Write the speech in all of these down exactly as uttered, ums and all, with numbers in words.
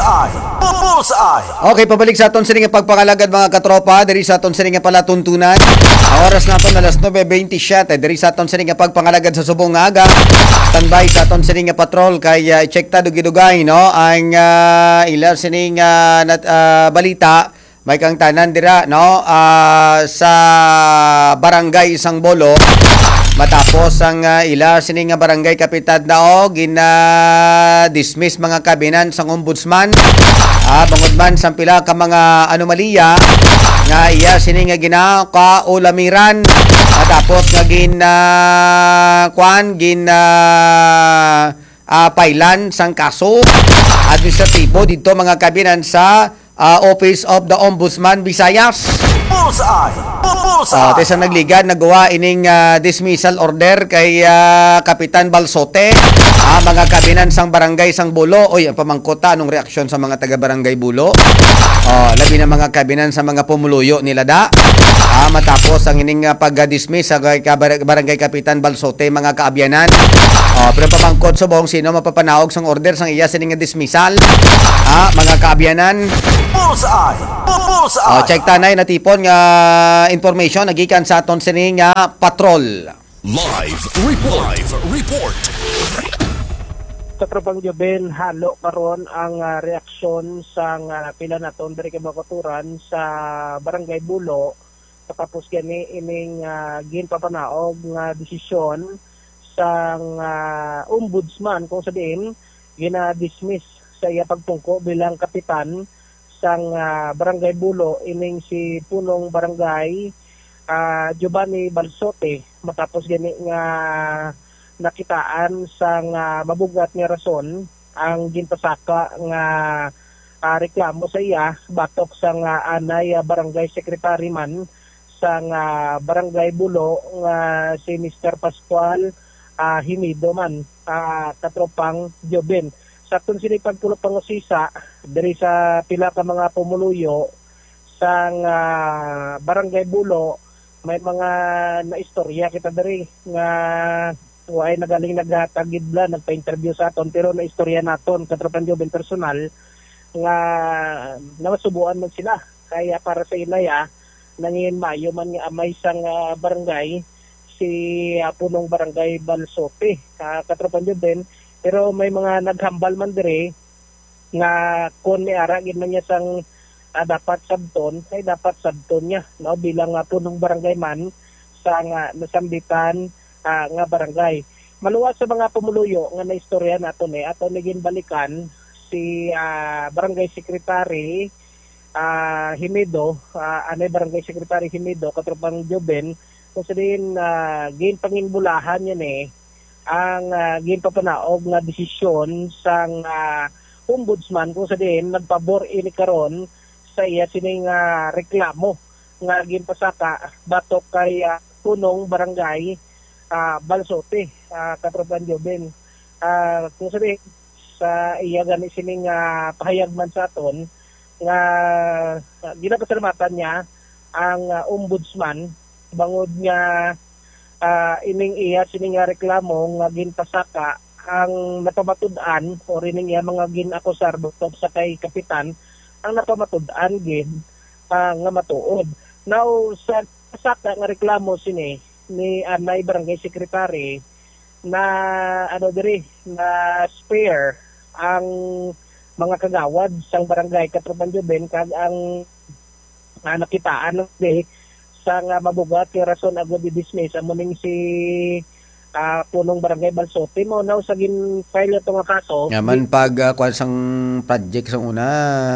Bullseye! Bullseye! Okay, pabalik sa aton sining pagpakalagad mga katropa, diri sa aton sining palatuntunan. Ang oras naton alas nove twenty-seven, diri sa aton sining pagpangalagad sa subong nga aga. Standby sa aton sining patrol kay uh, check ta dugidugay no ang uh, ila sining uh, nat, uh, balita may kang tanan dira no uh, sa barangay Isang Bolo. Matapos ang uh, ila sining nga barangay kapitan daw gina-dismiss mga kabinan sang ombudsman ah, bangod man sang pila ka mga anomaliya nga iya sining nga ginakaulamiran matapos nga gina kwan gina uh, pailan sang kaso administratibo dito mga kabinan sa uh, Office of the Ombudsman Visayas. Bullseye! Uh, Tesa nagligad, nagawa ining uh, dismissal order kay uh, Kapitan Balsote, uh, mga kabinan sang barangay Sang Bulo. Oy, pamangkota, anong reaksyon sa mga taga-barangay Bulo? Uh, labi na mga kabinan sa mga pumuluyo nila da. Uh, matapos ang ining uh, pag-dismiss sa uh, barangay Kapitan Balsote, mga kaabyanan. Uh, pero pamangkot subong, sino mapapanaog sang order sang iya sining dismissal? Uh, mga kaabyanan. Bullseye! Bullseye! Uh, check tanay natipon nga information nagikan sa aton sining nga patrol. Live report! Live report! Sa Trabang Joben, halo karon ang uh, reaksyon sa uh, pila naton diri kay makaturan sa Barangay Bulo tapos kani ining uh, ginpapanaog nga desisyon sang uh, ombudsman kung sabihin gina-dismiss sa iya pagtungko bilang kapitan sang uh, Barangay Bulo ining si punong barangay uh, Giovanni Balsote matapos gani nga nakitaan sang uh, mabugat nga rason ang ginpasaka nga uh, reklamo sa iya batok sang uh, anay uh, barangay secretary man sang uh, Barangay Bulo nga si Mister Pascual uh, Himido man uh, katropang Joben. Sa atong sinipag pulo pangusisa diri sa pila ka mga pumuluyo sang uh, Barangay Bulo may mga naistorya kita diri nga way nagaling naghatagidla nagpa-interview sa aton pero naistorya naton katropang Joben personal nga namasubuan man sila kaya para sa inaya nangin mayo man nga amay sang uh, barangay si uh, punong barangay Balsote uh, katropang Joben. Pero may mga naghambal man dire nga kun ni ara gid man niya sang uh, dapat sabton ay dapat sabton niya no bilang uh, punong barangay man sa nga nasambitan uh, nga barangay. Maluwas sa mga pumuluyo nga naistorya nato ni ato nigin balikan si uh, barangay secretary uh, Himido uh, anay barangay secretary Himido katropang Joben kung sabihin uh, gin panginbulahan niya ni ang uh, ginpapanaog nga desisyon sang uh, ombudsman kung sa din nagpabor ini karon sa iya sining uh, reklamo nga ginpasaka batok kay uh, punong barangay uh, Balsote uh, katropang Joben uh, kung sa din sa iya gani sining uh, pahayag man sa aton nga uh, ginapasalamatan niya ang uh, ombudsman bangod nga Uh, ining iya sining nga reklamo nga ginpasaka ang napamatud-an o rining iya mga ginakusar butok sa kay kapitan ang napamatud-an gin uh, nga matuod. Now sa pasaka nga reklamo sini ni anay barangay secretary na ano diri na spare ang mga kagawad sang barangay katropang Joben kag ang uh, nakitaan di sa nga mabugat kay rason agud di-dismiss amo ning si uh, punong barangay Balsote mo now sa gin file ito nga kaso yaman pag uh, kwan sang project sang una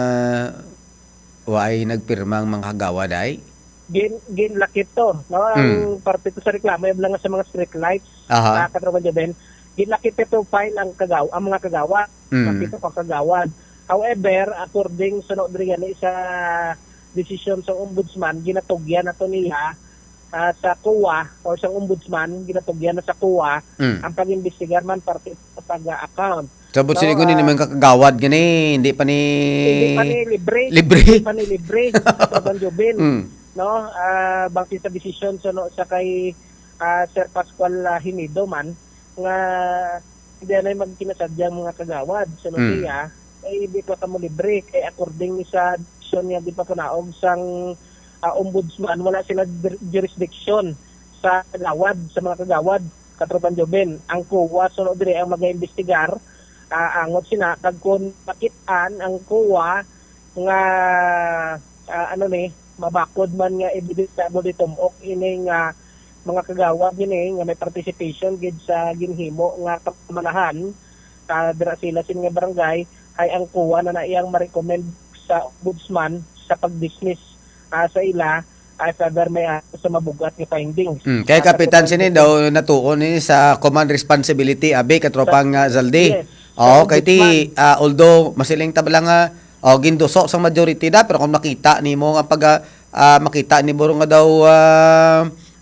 way nagpirmang mga kagawad ay gin gin lakit to no ang mm. parte to sa reklamo yung lang sa mga street lights uh, katropang Joben gin lakit ito file ang kagaw ang mga kagawad mm. nakita pa kagawad however according sa no diri nga sa decision sa ombudsman ginatugyan nato niya uh, sa C O A o sa ombudsman ginatugyan na sa C O A mm. ang pag-imbestigar man parte sa pag-account. Sabot so, sila uh, ni naman kakagawad gani hindi pa ni hindi pa ni libre libre hindi pa ni libre sa Banjobin mm. no uh, bangti sa decision sa no, sa kay uh, Sir Pascual uh, Himido man nga hindi na magkinasadyang mga kagawad sa so, mm. niya ay di pa kamo libre kay according ni sa decision nga di pa panaog sang uh, ombudsman, wala sila dir- jurisdiction sa kagawad, sa mga kagawad katropan Joben. Ang C O A sunod dire ang mag-iimbestigar, uh, angot sina kag kun makit-an ang C O A nga uh, ano ni mabakod man nga ebidensya mo ditumok ining uh, mga kagawad gini nga may participation gid sa ginhimo nga pamanahan uh, dira sila sin nga barangay ay ang C O A na na iyang ma-recommend sa ombudsman sa pag-dismiss uh, sa ila ay uh, ever may uh, sa mabugat nga findings. Mm, kay Kapitan sini daw natuon ni sa command responsibility abi katropang uh, Zaldi. Yes. Oo, Sa kay ti uh, although masiling tabla nga oh, ginduso sa majority da pero kung makita nimo nga pag uh, makita ni buro nga daw uh,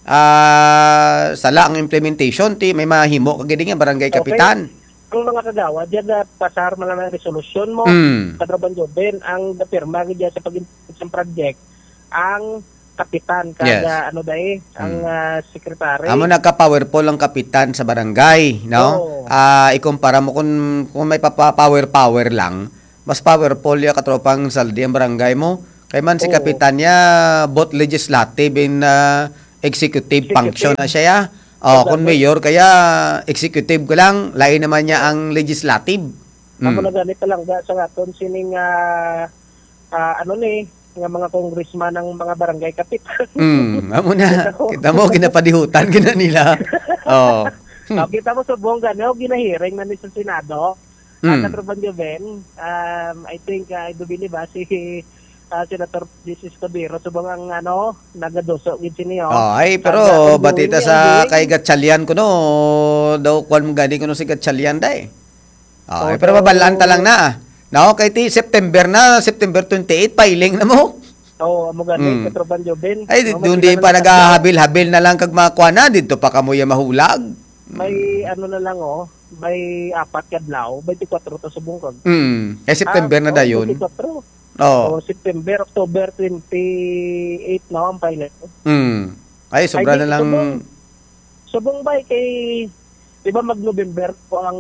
uh, sala ang implementation ti may mahimo kag gid nga barangay kapitan. Okay. Ang mga kagawad diyan na pasar man ang resolusyon mo Mm. katropan Joben ang napirma gid sa pag-implement sa project ang kapitan kada Yes. ano dai ang uh, secretary. Amo nagka-powerful ang kapitan sa barangay, no? Oo. Ah, ikumpara mo kung kung may papa-power power lang, mas powerful ya katropang Zaldi ang barangay mo. Kay man si Oo. kapitan niya both legislative and uh, executive, Executive. function na siya ya. Oh, Exactly. kung mayor kaya executive ko lang, lain naman niya ang legislative. Ako Mm. na ganit lang ga sa aton sining uh, uh, ano ni nga mga congressman ng mga barangay kapitan. Mm, amo na. Kita mo ginapadihutan gina nila. Oh. So, kita mo sa buong gano, ginahiring na ni sa Senado. Mm. At Katropan Joven, um, I think, uh, I do believe, ah, si uh, Senator Jesus Cabero, subang ang ano, nagadoso, gid siniyo. Oh, ay pero Ang, uh, batita ongoing, sa ongoing. kay Gatchalian ko no, daw kwan mo gani ko no si Gatchalian dai. Oh, ay, Oo. pero mabalaan ta lang na. No, kay ti September na, September twenty-eight filing na mo. Oo, mo gani, Mm. Katropan Joven. Ay No, doon may di sila pa na- nagahabil-habil na lang kag mga kuana dito pa kamo ya mahulag. May ano na lang, oh, may apat kadlaw, twenty-four to subong kag. Hmm, eh September na Ah, dayon. twenty-four. Oh. O, September, October twenty-eight, no, ang pilot. Hmm. Ay sobra Ay, na di, lang. subong, subong ba kay, di ba mag-November po ang,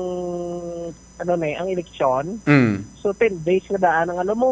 ano na eh, ang eleksyon? Hmm. So, ten days na daan ang ano mo.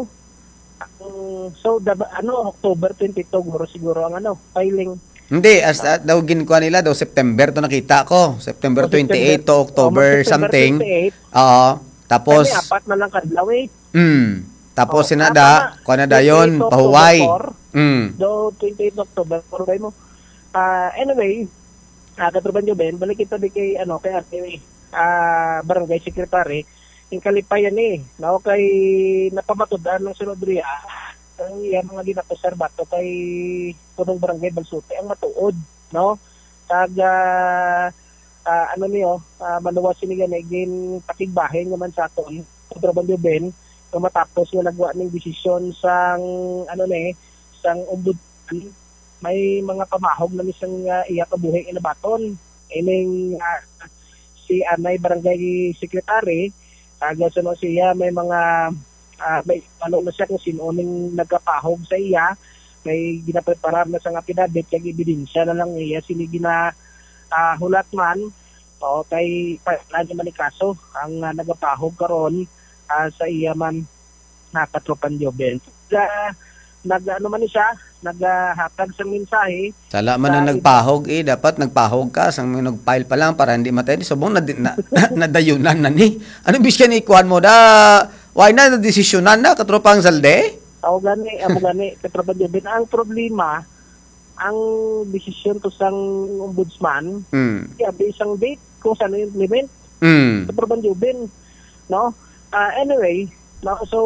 Ang- so, daba, ano, October twenty-two, siguro, siguro ang ano, filing. Hindi, as uh, daw ginkuha nila daw September to nakita ko. September O, twenty-eight to September- October o, September something. twenty-eight. Oo. Tapos Kami, apat na lang kadlaw eh. hmm. Tapos Oh, sinada, tama. kuha na dayon, twenty-eight pahuway. October Hmm. Do twenty-eight October, purubay mo. Ah, anyway, ah, Katropan Joben, balik kita di kay, ano, kay ate, ah, barangay secretary, yung kalipayan eh, no, kay napamatudan ng sunod riya, ang iya mga ginaposerbato kay punong barangay Balsute, ang matuod, no, kag, ah, ah, ano niyo, ah, maluwas sinigan, gin pakigbahin naman sa aton, Katropan Joben, kung matapos nga nagwa ng desisyon sang, ano na eh, sang ombudsman, may mga pamahog na isang uh, iya kabuhay inabaton. Ining uh, si Anay Barangay Secretary, aga sa no siya may mga uh, may ano na siya kung sino ning nagkapahog sa iya, may ginapreparar na sa affidavit kag ebidensya na lang iya sini gina uh, hulat man o kay pa man ni kaso ang uh, nagapahog karon uh, sa iya man na Katropan Joben. Uh, nag ano man ni siya, naghatag sa mensahe. Sala man ang Sa- nagpahog eh, dapat nagpahog ka sang may nagfile pa lang para hindi matay di subong na, na, nadayunan na ni. Ano biskan ni kuan mo da? Why na na desisyonan na katropang Zalde? Tao gani, amo gani, Katropan Joben. Ang problema, ang desisyon to sang ombudsman, Hmm. sabi isang date kung saan implement. Hmm. Katropan Joben, no? Ah, anyway, no, so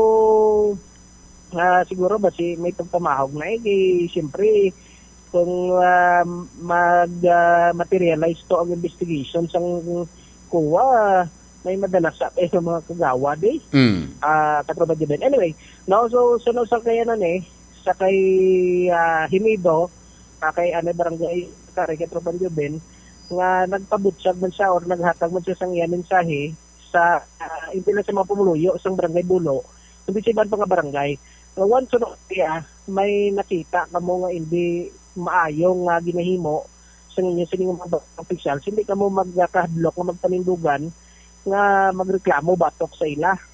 Ah, siguro ba si may pagpamahog na eh, kay siyempre kung ah, mag ah, materialize to ang investigation sang kuwa may madalas sa eh, sa mga kagawad eh Hmm. ah Katropan Joben. Anyway, no, so sunod sa kaya nan eh sa kay ah, Himido ah, kay ano barangay kare Katropan Joben nga nagpabutsag man siya or naghatag man siya sang iya mensahe sa uh, hindi lang sa mga pumuluyo sa barangay Bulo kundi sa ibang mga barangay. So, once no, kaya, may nakita ka mo nga hindi maayong nga ginahimo sa inyo sa inyong mga officials, hindi ka mo magkahadlok nga magpanindugan nga magreklamo batok sa ila.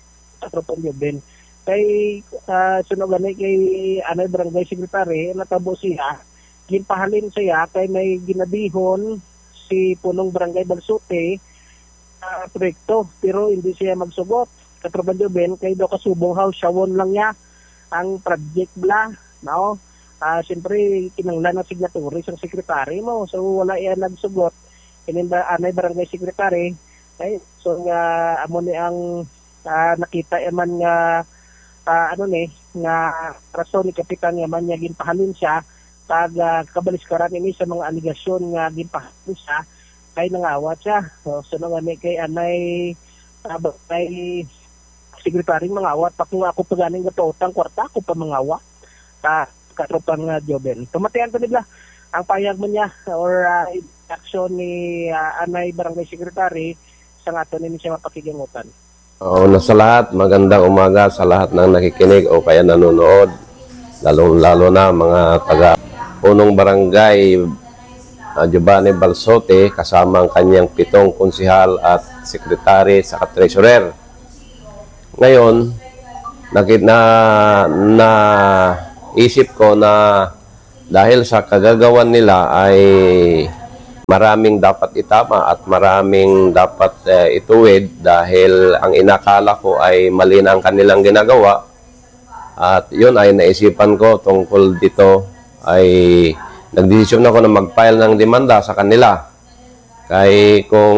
sa Tropang Joben. Kay uh, sunog gani kay anay barangay secretary natabo siya ginpahalin siya kay may ginabihon si punong barangay Balsote uh, proyekto pero hindi siya magsugot sa Tropang Joben kay do kasubong house siyawon lang niya ang project bla no. Ah, uh, siyempre kinanglan ng signatory sa secretary mo so wala yan nagsugot kinin ba anay barangay secretary ay so nga amo ni ang uh, nakita man nga uh, ano ni nga rason ni kapitan nga man niya ginpahalin siya kag uh, kabaliskaran ini sa mga aligasyon nga ginpahalin siya kay nangawat siya so suno nga ni kay anay uh, kay secretary mangawat pa kung ako pa ganing gatotang kwarta ako pa mangawat ka katropang uh, Joben tumatian to nila ang payag mo niya or uh, action ni uh, anay barangay secretary sa ato ni siya mapakigangutan. Oo, na sa lahat, magandang umaga sa lahat ng nakikinig o kaya nanonood. Lalo-lalo na mga taga punong barangay uh, Giovanni Balsote kasama ang kanyang pitong konsihal at sekretary sa treasurer. Ngayon, nakit na, na isip ko na dahil sa kagagawan nila ay maraming dapat itama at maraming dapat uh, ituwid dahil ang inakala ko ay mali na ang kanilang ginagawa at yun ay naisipan ko tungkol dito ay nagdesisyon ako na mag-file ng demanda sa kanila kay kung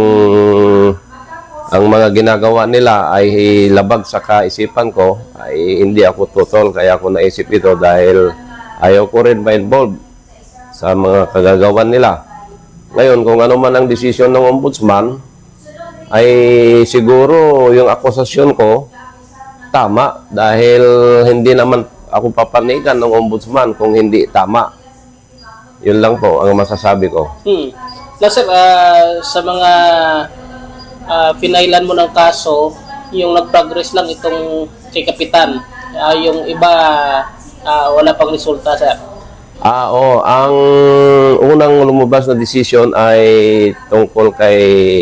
ang mga ginagawa nila ay labag sa kaisipan ko ay hindi ako tutol kaya ako naisip ito dahil ayaw ko rin ma-involve sa mga kagagawan nila. Ngayon, kung ano man ang desisyon ng ombudsman, ay siguro yung akusasyon ko tama dahil hindi naman ako papanigan ng ombudsman kung hindi tama. Yun lang po ang masasabi ko. Hmm. Na sir, uh, sa mga uh, pinailan mo ng kaso, yung nag-progress lang itong si Kapitan. Uh, yung iba, uh, wala pang resulta, sir. Ah, oo. Ang unang lumabas na desisyon ay tungkol kay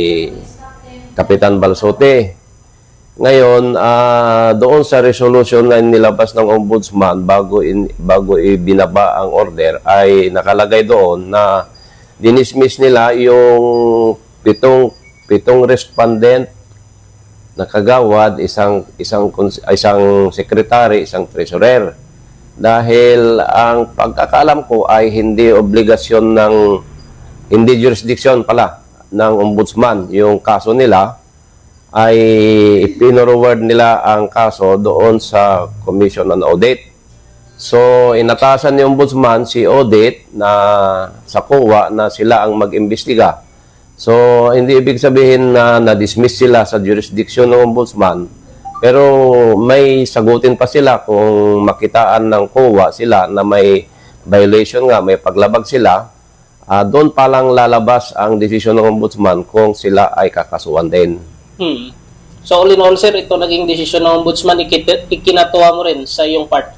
Kapitan Balsote. Ngayon, ah, doon sa resolution na nilabas ng ombudsman bago, in, bago ibinaba ang order ay nakalagay doon na dinismiss nila yung pitong, pitong respondent na kagawad, isang, isang, isang secretary, isang treasurer. Dahil ang pagkakaalam ko ay hindi obligasyon ng, hindi jurisdiction pala ng ombudsman. Yung kaso nila ay ipinurward nila ang kaso doon sa Commission on Audit. So, inatasan ni ombudsman si Audit na sa C O A na sila ang mag-imbestiga. So, hindi ibig sabihin na na-dismiss sila sa jurisdiction ng ombudsman. Pero may sagutin pa sila kung makitaan ng C O A sila na may violation nga, may paglabag sila, uh, doon pa lang lalabas ang desisyon ng ombudsman kung sila ay kakasuhan din. Hmm. So all in all, sir, ito naging desisyon ng ombudsman, ikit- ikinatuwa mo rin sa iyong part?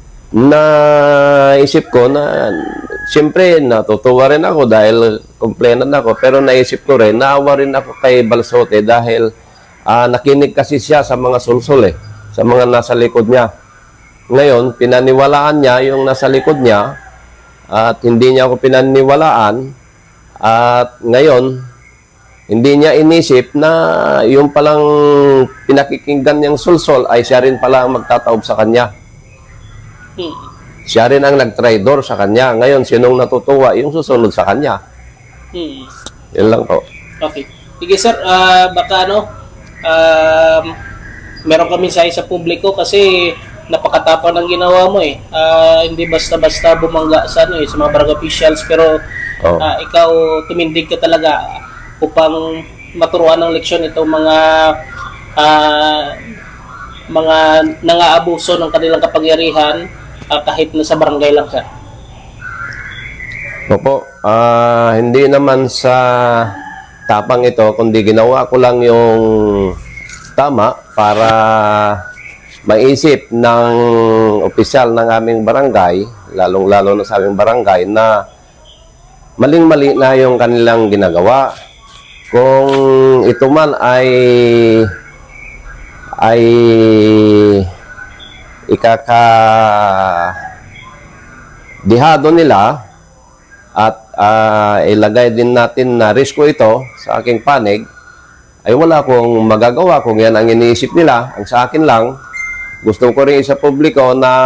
Naisip ko na, siyempre natutuwa rin ako dahil complainant ako, pero naisip ko rin, naawa rin ako kay Balsote dahil Uh, nakinig kasi siya sa mga sulsul eh, sa mga nasa likod niya. Ngayon, pinaniwalaan niya yung nasa likod niya at hindi niya ako pinaniwalaan at ngayon, hindi niya inisip na yung palang pinakikinggan niyang sulsul ay siya rin pala ang magtataob sa kanya. Hmm. Siya rin ang nag-traidor sa kanya. Ngayon, sinong natutuwa? Yung susunod sa kanya. Hmm. Yun lang po. Okay. Sige sir, uh, baka ano, Um, meron kami sa sa publiko kasi napakatapang ng ginawa mo eh. Uh, hindi basta-basta bumangga sa ano eh, sa mga barangay officials pero Oh. uh, ikaw tumindig ka talaga upang maturuan ng leksyon itong mga uh, mga nangaabuso ng kanilang kapangyarihan uh, kahit na sa barangay lang siya. Opo, uh, hindi naman sa tapang ito, kundi ginawa ko lang yung tama para maisip ng opisyal ng aming barangay, lalong-lalo na sa aming barangay, na maling-mali na yung kanilang ginagawa. Kung ito man ay ay ikaka dihado nila at ah, ilagay din natin na risko ito sa aking panig, ay wala akong magagawa kung yan ang iniisip nila. Ang sa akin lang, gusto ko rin sa publiko na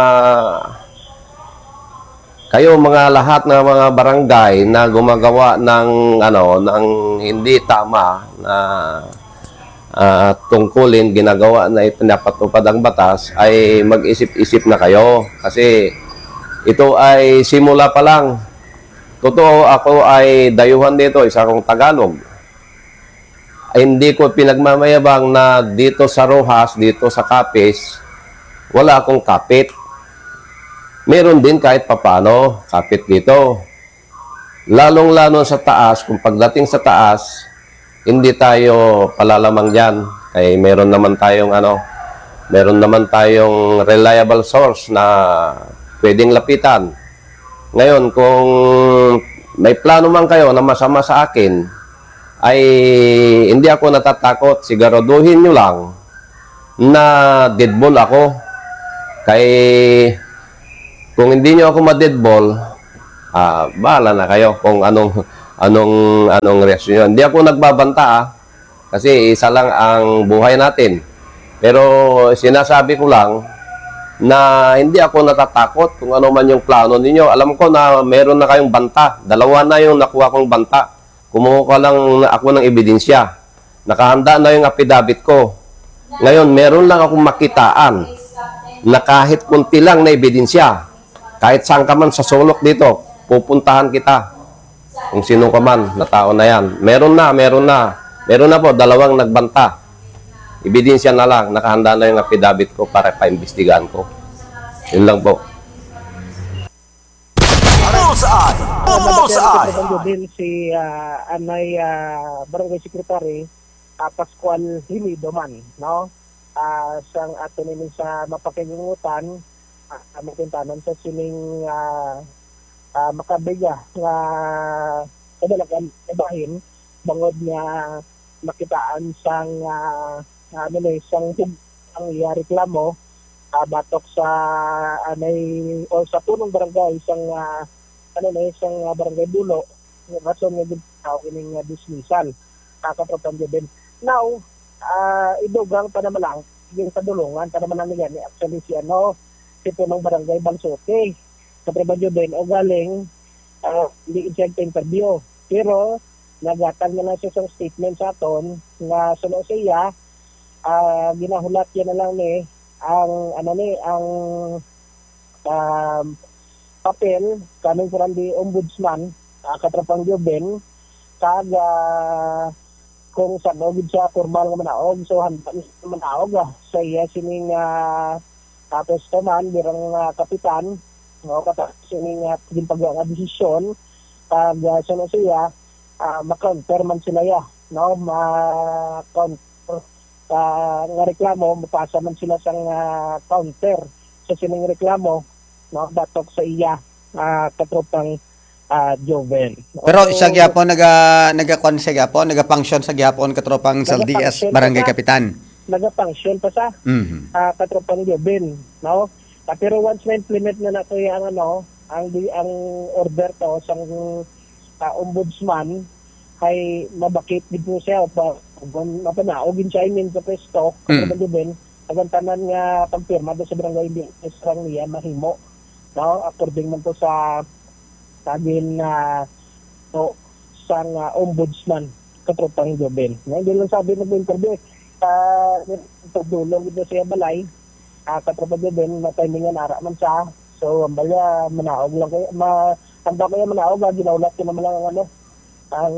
kayo mga lahat ng mga barangay na gumagawa ng ano ng hindi tama na uh, tungkulin ginagawa na ipinapatupad ang batas, ay mag-isip-isip na kayo, kasi ito ay simula pa lang. Totoo, ako ay dayuhan dito, isa akong Tagalog. Ay hindi ko pinagmamayabang na dito sa Rojas, dito sa Capiz, wala akong kapit. Meron din kahit papano kapit dito. Lalong-lalo sa taas, kung pagdating sa taas, hindi tayo palalamang dyan. Kaya meron naman tayong ano, meron naman tayong reliable source na pwedeng lapitan. Ngayon, kung may plano man kayo na masama sa akin, ay hindi ako natatakot. Siguraduhin nyo lang na deadball ako. Kay kung hindi nyo ako ma-deadball, ah, bahala na kayo kung anong anong anong reaksyon nyo. Hindi ako nagbabanta, ah, kasi isa lang ang buhay natin. Pero sinasabi ko lang na hindi ako natatakot kung ano man yung plano ninyo. Alam ko na meron na kayong banta. Dalawa na yung nakuha kong banta. Kumuha lang ako ng ebidensya. Nakahanda na yung affidavit ko. Ngayon, meron lang akong makitaan na kahit kunti lang na ebidensya. Kahit saan ka man sa sulok dito, pupuntahan kita. Kung sino ka man na tao na yan. Meron na, meron na. Meron na po, dalawang nagbanta. Ebidensya na lang, nakahanda na yung affidavit ko para paimbestigahan ko. Yun lang po. Bullseye! Bullseye! Ito din si ah, Anay ah, Barangay Secretary ah, Pascual Himido man, no? Ah, sang ato nini sa mapakingungutan, uh, makintanan sa sining uh, uh, makabiga nga kadalagan ibahin bangod nga makitaan sang uh, ano na isang ang iya reklamo uh, batok sa anay o sa punong barangay isang uh, ano na isang uh, barangay Bulo rason nga gitao kining uh, dismissal kakatropan din now uh, idugang pa naman lang yung padulungan pa naman lang yan actually si ano si punong barangay Balsote sa trabaho din o galing uh, hindi i-check interview pero nagatan na lang siya sa statement sa aton nga suno siya uh, ginahulat yan na lang ni ang ano ni ang um, papel kaming from the ombudsman uh, katrapang Joben kag uh, kung sa nogid sa formal nga manaog so handa ni manaog ah, sa iya sining uh, tapos taman birang uh, kapitan no katapos sining uh, pag nga desisyon kag uh, suno siya uh, ma-counter man sila ya no ma-counter uh, nga reklamo mapasa man sila sa uh, counter sa sining reklamo no batok sa iya uh, katropang uh, Joven. Pero So, sa gyapon naga naga-kon sa gyapon, naga-function sa gyapon katropang Saldias Naga-function Barangay pa sa- Kapitan. naga-function pa sa Mhm. uh, katropang Joven no uh, pero once ma-implement na nato yung ano ang di- ang order to sa uh, ombudsman ay mabakit dito siya pa mapanaogin siya imin sa pesto Mm. katropang Joven ang tanan nga pagpirma do sa barangay Israng niya mahimo no according man to sa sabihin na no sa uh, ombudsman katropang Joven no hindi lang sabi nag-interview uh, pagdulong ito siya balay uh, katropang Joven na timingan ara man siya so ang balya manaog lang kayo ma handa kayo manaog ah, ginaulat ko naman lang ang ano ang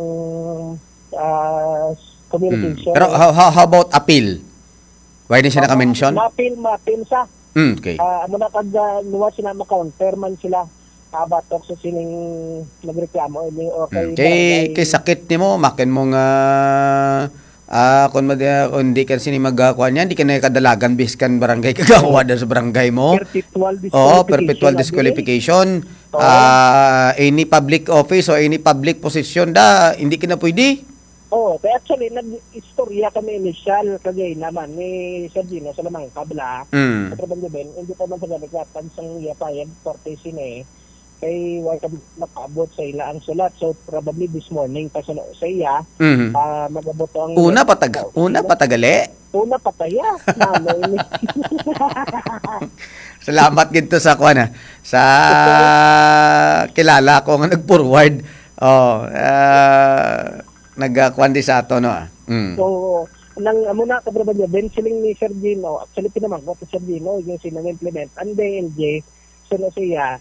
uh, communication Mm. Pero how, how, how about appeal? Why din siya naka-mention? mapil mapil sa Mm, okay. Ah, amo na kad uh, nuwa sila ma-counter man sila uh, batok sa sining nagreklamo ini o Mm. kay Kay barangay- kay sakit nimo makin mo nga ah kun madi kun di ka sini magkuan yan di ka na kadalagan biskan barangay kagawa da sa barangay mo. perpetual Oh, disqualification. perpetual abi. disqualification. Oo. Ah, any public office o any public position da hindi ka na pwede. Oh, kaya actually, nag-istorya kami initial kagay naman ni Sergino sa lamang kabla. Mm. Sa Trabang Gaben, hindi pa man sa ganit na pansang yapayag, torte sine, kay wala ka makaabot sa ila ang sulat. So, probably this morning, pa sa, sa iya, Mm. ah, mag-abot ang... Una patag una patagali. Una pataya. Nanay ni. Salamat ginto sa kuan ah, sa kilala ko nga nag-forward. Oh, uh, nagkuan di sa ato no. ah. Mm. So, nang amo na kabrabad niya, Ben siling ni Sergino, actually pinamangkot si Sergino, yung sinang-implement, and D L J, so na siya,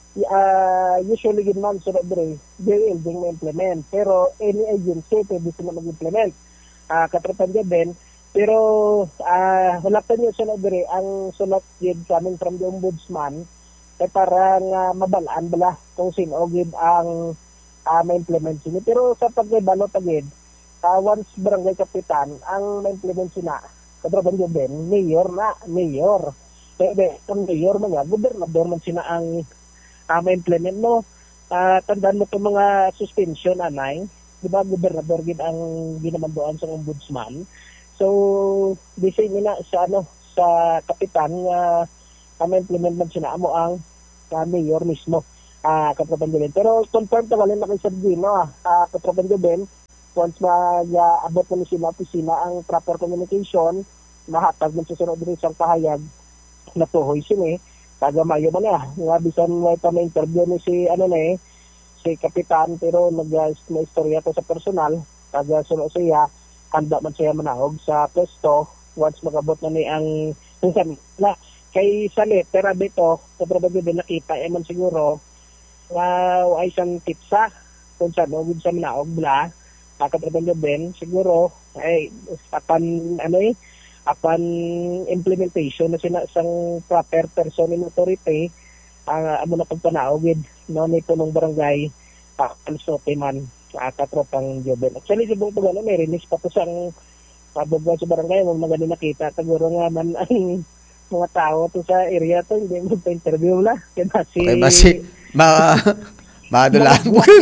uh, usually yun man, so na bre, D L J ma-implement, pero any agency, pwede sila mag-implement. Uh, katrapan niya, Ben, pero uh, halaktan niyo sa na bre, ang sulat yun coming from the ombudsman, ay parang uh, mabalaan bala kung sino gid ang uh, ma-implement sila. Pero sa pagkabalo tagid, uh, once barangay kapitan, ang ma-implement sila, kadraban yun din, mayor na, mayor. Kaya kung mayor man nga, gobernador man sila ang uh, ma-implement, no? Uh, tandaan mo itong mga suspension, anay, di ba, gobernador gid ang ginamandoan sa ombudsman. So, di say nila sa, ano, sa kapitan, nga uh, ma-implement man sila, amo ang uh, mayor mismo. Ah, uh, Katrapan Gaben. Pero confirm tawalan na kay Sergino, ah, uh, Katrapan Gaben, once mag-abot uh, na sila opisina ang proper communication, mahatag man sa sunod rin isang pahayag na tuhoy sila eh, taga mayo man na, nga bisan may pa interview ni si, ano na eh, si Kapitan, pero nag-istorya to sa personal, taga sunod siya, handa man siya manahog sa pwesto, once mag-abot na ni ang, na, kay sa letter, abito, Katrapan Gaben nakita, eh man siguro, nga uh, ay isang tipsa kung saan no, with sa manaog bla nakatraban nyo Ben siguro ay apan ano eh apan implementation na sina sang proper person in authority ang uh, amo na pagpanaog with no ni punong barangay also uh, man sa uh, katropang Joben. Actually sa buong pagano may rinis pa to sang pabagwa sa barangay mo magani nakita siguro nga man ang mga tao to sa area to hindi mo pa interview na kaya si Okay, basi ma madula bukas.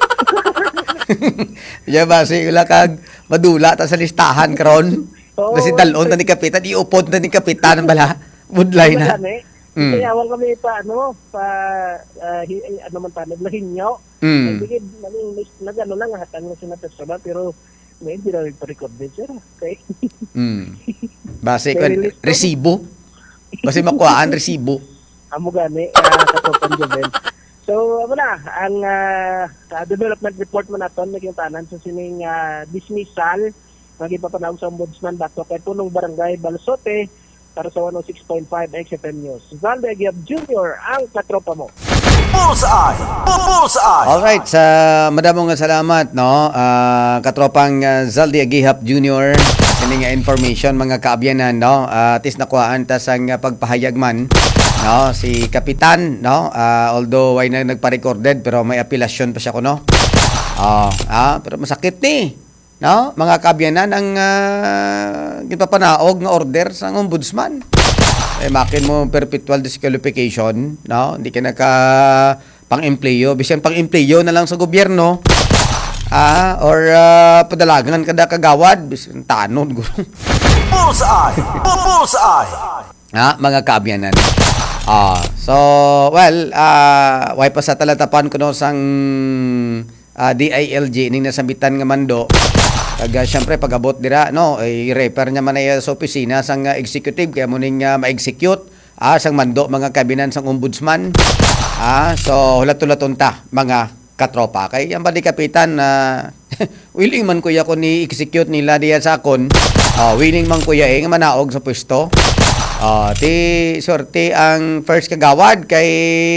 Ya basi ula kag madula ta sa listahan karon. Oo. Basi dalon ta ni kapitan, iupod na ni kapitan bala. Budlay na. Mm. Kaya awal kami pa ano pa uh, hi, ano man tanod na hinyo. Mm. Bigid maning nagano lang hatang na sinatesaba pero may hindi na record din sir. Okay. Mm. Basi kan resibo. Basi makuhaan resibo. Amo gani uh, katopan Joben. So, ano na, ang uh, uh, development report mo naton naging tanan sa sining uh, dismissal naging papanawag sa ombudsman dato kay punong barangay Balsote para sa one oh six point five X F M News. Zalde Aguiab Junior ang katropa mo. Bullseye! Bullseye! Alright, sa madamong nga salamat, no? Uh, katropang uh, Zaldi Agihap Junior Sining nga information, mga kaabyanan, no? Uh, atis nakuhaan ta sang uh, pagpahayag man, no? Si Kapitan, no? Uh, although ay na nagpa-recorded, pero may apelasyon pa siya ko, no? Uh, ah, pero masakit ni, no? Mga kaabyanan, ang uh, gipapanaog nga order sa ombudsman. Eh, makin mo perpetual disqualification, no? Hindi ka naka pang-empleyo. Bisan pang-empleyo na lang sa gobyerno. Ah, or uh, padalagan kada kagawad. Bisan tanon. Bullseye! Bullseye! Ah, mga kaabyanan. Ah, so, well, ah, uh, way pa sa talatapan ko no sang uh, D I L G ning nasambitan nga mando. Kaga syempre pag-abot dira no, ay refer niya man ay sa opisina sang uh, executive kaya mo ning uh, ma-execute ah sang mando mga kabinan sang ombudsman. Ah, so hulat-hulaton ta mga katropa. Kay yan ba di kapitan na uh, willing man kuya ko ni execute nila diya sa akon. Uh, willing man kuya eh manaog sa pwesto. Ah, uh, ti sorte ang first kagawad kay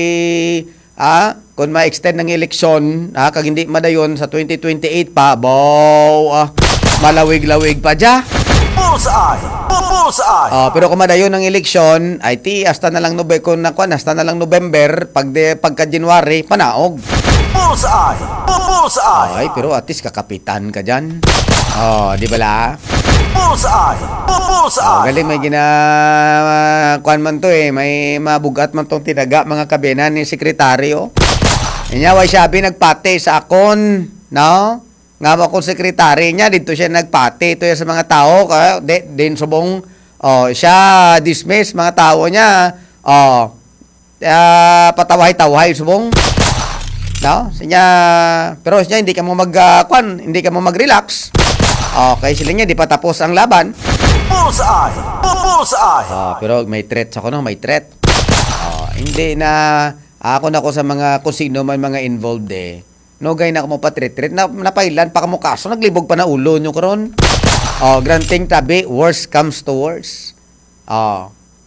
ah kung ma-extend ng eleksyon, ah, kag hindi madayon sa twenty twenty-eight pa, bow, ah, malawig-lawig pa dya. Bullseye! Bullseye! Ah, pero kung madayon ng eleksyon, ay ti, hasta na lang November, kung nakuan, hasta na lang November, pag de, pagka January, panaog. Bullseye! Bullseye! Ay, pero atis kakapitan ka dyan. Oh, di ba la? Bullseye! Oh, Bullseye! galing may gina uh, kuan man to eh, may mabugat man tong tinaga mga kabinan ni sekretaryo. Inya way sabi nagpate sa akon, no? nga mo kung sekretary niya dito siya nagpati ito sa mga tao ka de, din subong oh siya dismiss mga tao niya oh uh, pataway-taway subong no sinya pero siya hindi ka mo mag uh, kwan, hindi ka mo mag-relax okay sila niya di pa tapos ang laban Bullseye! Bullseye! oh, pero may threat ako no may threat oh hindi na ako na ko sa mga kung sino man mga involved eh no gay na ako mo patret-tret na napailan pa kamo kaso naglibog pa na ulo nyo karon. Oh, granting tabi worst comes to worst. Oh.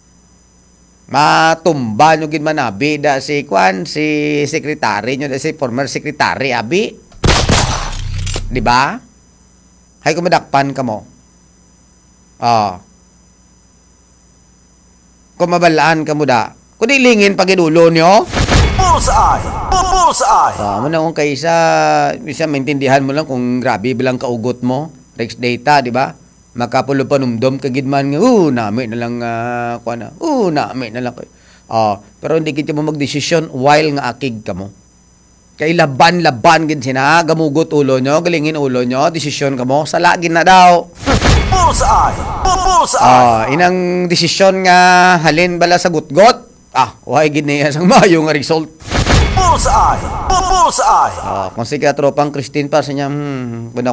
Matumba nyo gid man abi da si Kwan si secretary nyo da si former secretary abi. Di ba? Hay kumadakpan ka mo. Oh. Kumabalaan ka mo da. Kundi lingin pag inulo nyo. Bullseye! Bullseye! Ah, mo na kung kaysa isa maintindihan mo lang kung grabe bilang kaugot mo, Rex data, di ba? Makapulo pa numdom kagid man nga, uh, nami na lang uh, kuha na. Uh, nami na lang. Ah, pero hindi kita mo magdesisyon while nga akig ka mo. Kay laban-laban gid sina, gamugot ulo nyo, galingin ulo nyo, desisyon ka mo, sala gid na daw. Bullseye! Bullseye! Ah, inang desisyon nga halin bala sa gutgot. Ah, why gid niya sang mayo nga result. Bullseye! Bullseye! Ah, kung sige tropang Christine pa sa niya, hmm,